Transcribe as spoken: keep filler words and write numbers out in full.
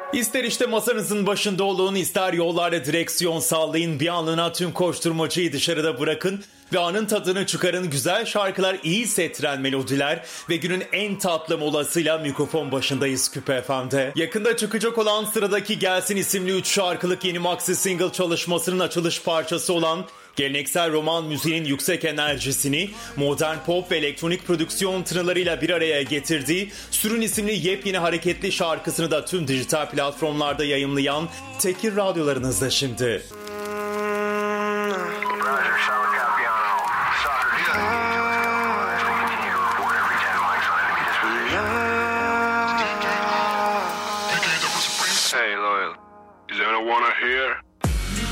İster işte masanızın başında olun, ister yollarda direksiyon sallayın, bir anlığına tüm koşturmacayı dışarıda bırakın ve anın tadını çıkarın. Güzel şarkılar, iyi hissettiren melodiler ve günün en tatlı molasıyla mikrofon başındayız Küpe F M'de. Yakında çıkacak olan Sıradaki Gelsin isimli üç şarkılık yeni maxi single çalışmasının açılış parçası olan geleneksel roman müziğinin yüksek enerjisini modern pop ve elektronik prodüksiyon tınılarıyla bir araya getirdiği Sürün isimli yepyeni hareketli şarkısını da tüm dijital platformlarda yayımlayan Tekir radyolarınızda şimdi.